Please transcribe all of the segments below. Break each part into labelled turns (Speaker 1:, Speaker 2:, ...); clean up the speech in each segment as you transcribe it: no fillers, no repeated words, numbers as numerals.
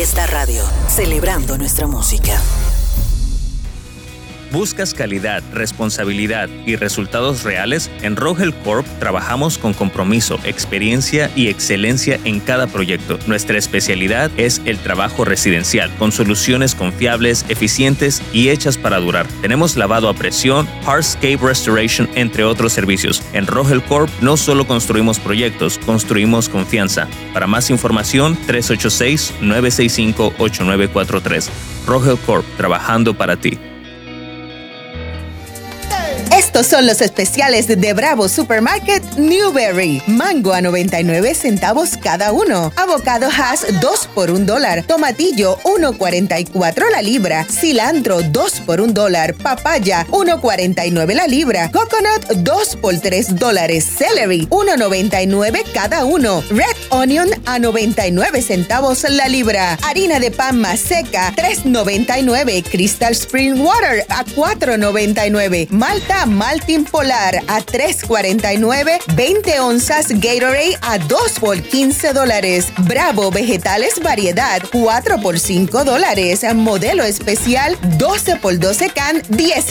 Speaker 1: Fiesta Radio, celebrando nuestra música.
Speaker 2: ¿Buscas calidad, responsabilidad y resultados reales? En Rogel Corp trabajamos con compromiso, experiencia y excelencia en cada proyecto. Nuestra especialidad es el trabajo residencial, con soluciones confiables, eficientes y hechas para durar. Tenemos lavado a presión, hardscape restoration, entre otros servicios. En Rogel Corp no solo construimos proyectos, construimos confianza. Para más información, 386-965-8943. Rogel Corp, trabajando para ti.
Speaker 3: Estos son los especiales de Bravo Supermarket Newberry. Mango a 99 centavos cada uno. Avocado Hass 2 por $1. Tomatillo 1.44 la libra. Cilantro 2 por $1. Papaya 1.49 la libra. Coconut 2 por $3. Celery 1.99 cada uno. Red Onion a 99 centavos la libra. Harina de pan más seca 3.99. Crystal Spring Water a 4.99. Malta Maltin Polar a $3.49, 20 onzas Gatorade a $2 por $15. Bravo Vegetales Variedad 4 por $5. Modelo especial 12 por 12 can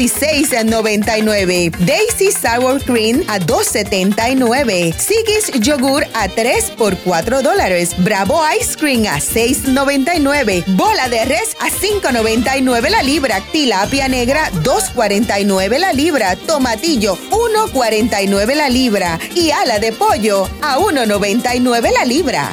Speaker 3: $16.99. Daisy Sour Cream a $2.79. Sigis Yogur a 3 por $4. Bravo Ice Cream a $6.99. Bola de res a $5.99 la libra. Tilapia negra $2.49 la libra. Tomatillo, $1.49 la libra. Y ala de pollo, a $1.99 la libra.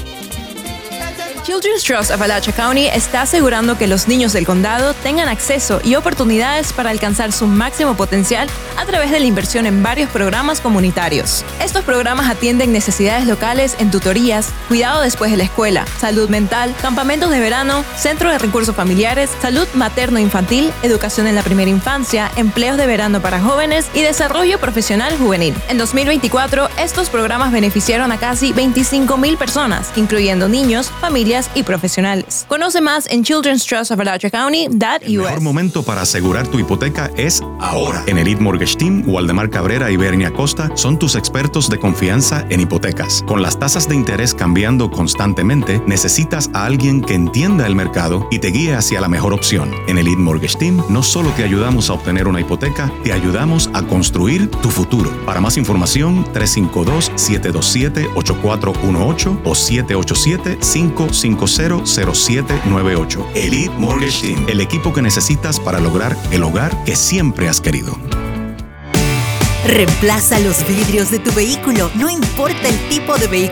Speaker 4: Children's Trust Appalachia County está asegurando que los niños del condado tengan acceso y oportunidades para alcanzar su máximo potencial a través de la inversión en varios programas comunitarios. Estos programas atienden necesidades locales en tutorías, cuidado después de la escuela, salud mental, campamentos de verano, centro de recursos familiares, salud materno-infantil, educación en la primera infancia, empleos de verano para jóvenes y desarrollo profesional juvenil. En 2024, estos programas beneficiaron a casi 25,000 personas, incluyendo niños, familias y profesionales. Conoce más en childrenstrustappalachiacounty.us.
Speaker 5: El mejor momento para asegurar tu hipoteca es ahora. En Elite Mortgage Team, Waldemar Cabrera y Bernie Acosta son tus expertos de confianza en hipotecas. Con las tasas de interés cambiando constantemente, necesitas a alguien que entienda el mercado y te guíe hacia la mejor opción. En Elite Mortgage Team, no solo te ayudamos a obtener una hipoteca, te ayudamos a construir tu futuro. Para más información, 352-727-8418 o 787-550-0798. Elite Mortgage Team, el equipo que necesitas para lograr el hogar que siempre has querido.
Speaker 1: Reemplaza los vidrios de tu vehículo, no importa el tipo de vehículo